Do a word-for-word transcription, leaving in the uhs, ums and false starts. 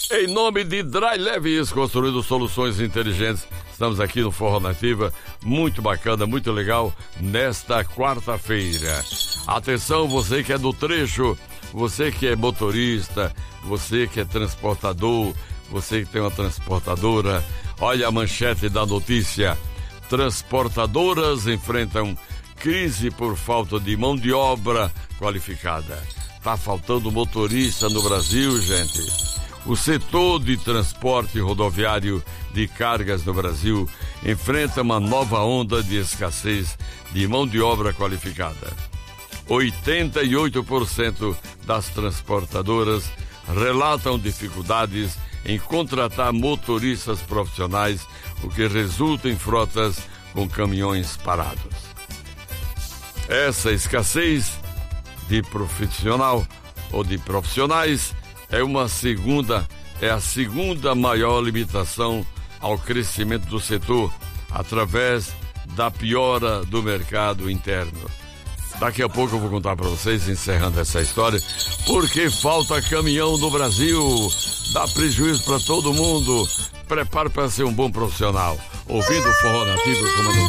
Em nome de Dry Leves, construindo soluções inteligentes, estamos aqui no Forró Nativa, muito bacana, muito legal, nesta quarta-feira. Atenção, você que é do trecho, você que é motorista, você que é transportador, você que tem uma transportadora, olha a manchete da notícia. Transportadoras enfrentam crise por falta de mão de obra qualificada. Tá faltando motorista no Brasil, gente. O setor de transporte rodoviário de cargas no Brasil enfrenta uma nova onda de escassez de mão de obra qualificada. oitenta e oito por cento das transportadoras relatam dificuldades em contratar motoristas profissionais, o que resulta em frotas com caminhões parados. Essa escassez de profissional ou de profissionais é uma segunda, é a segunda maior limitação ao crescimento do setor, através da piora do mercado interno. Daqui a pouco eu vou contar para vocês, encerrando essa história, porque falta caminhão no Brasil, dá prejuízo para todo mundo. Prepare para ser um bom profissional. Ouvindo o Forró Nativo, como